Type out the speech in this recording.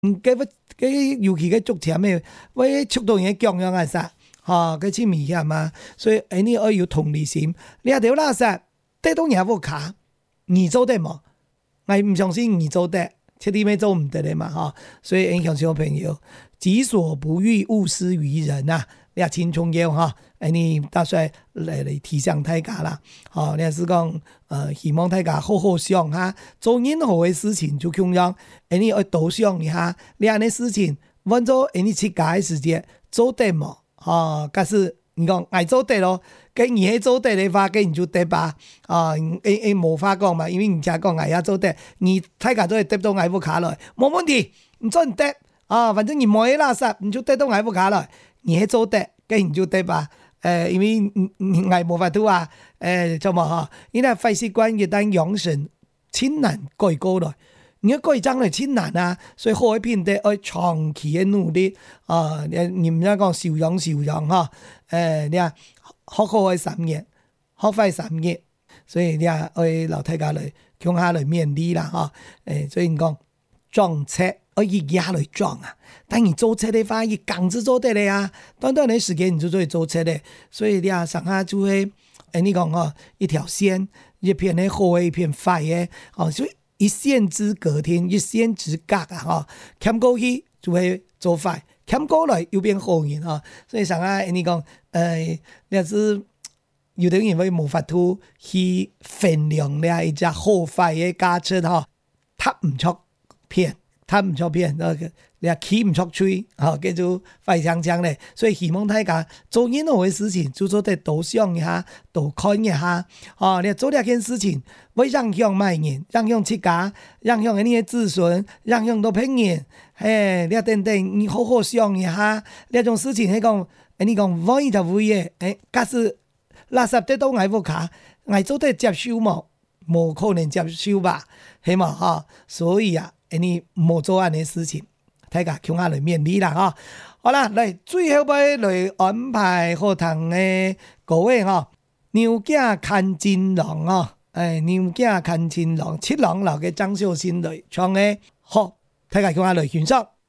尤其足忝的，喂速度嘢強樣啊啥，佢真危險啊，所以你要有同理心。你條垃圾跌到人部卡，你做得冇？我唔相信你做得，徹底咩做唔得的嘛，所以影響小朋友，己所不欲，勿施於人啊，你真重要你打算嚟提醒大家啦，你係講希望大家好好想下，做任何嘅事情就咁樣，你要多想一下，你安尼事情，揾咗你自家嘅時間做得冇？假使你講愛做得咯，跟你係做得嘅話，跟你就得吧，冇法講嘛，因為人家講愛也做得，你大家都係得到愛部卡來，冇問題，唔准唔得，反正你冇嘢垃圾，你就得到愛部卡來，你係做得，跟你就得吧。因為我冇法度啊，做嘛因為壞習慣一旦養成，真難改過來。你要改正嚟真難啊，所以好嘅品德要長期嘅努力你唔好講少養你啊學好嘅3年，學壞3年，所以你啊要老大家嚟向下嚟勉勵啦所以你講撞車要一下嚟撞啊。當你做車的話，一港子做得的啊，短短的時間你就可以做車的，所以你啊上下就會你講一條線，一片的好的，一片壞的所以一線之隔天，一線之隔啊欠過去就會做壞，欠過來又變好人所以上下你講你是有啲人會冇法度去分量呢一隻好壞的價值他唔出片，他唔出片你啊企唔出嘴叫做壞槍槍咧，所以希望大家做任何嘅事情就做得多想一下，多看一下你做呢件事情會影響別人，影響自家，影響你嘅子孫，影響到朋友你等等你好好想一下呢種事情係講你講會就會嘅假使垃圾得到我部卡我做得接受冇可能接受吧係嘛所以你冇做呢啲事情大家向下來勉勵啦好啦，嚟最後尾來安排課堂嘅各位牛仔看金狼牛仔看金狼七郎老嘅張秀新來唱嘅好，大家向下來欣賞。